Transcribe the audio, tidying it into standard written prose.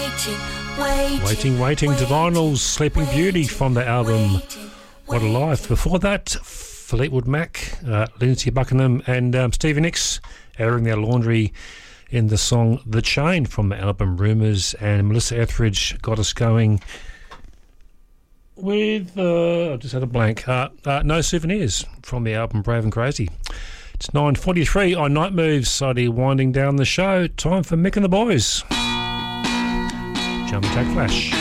Waiting. Divinals, Sleeping Beauty from the album What a Life. Before that, Fleetwood Mac, Lindsay Buckingham and Stevie Nicks airing their laundry in the song The Chain from the album Rumours, and Melissa Etheridge got us going with, I just had a blank, No Souvenirs from the album Brave and Crazy. It's 9:43 on Night Moves, slowly winding down the show. Time for Mick and the Boys. Jump Attack Flash.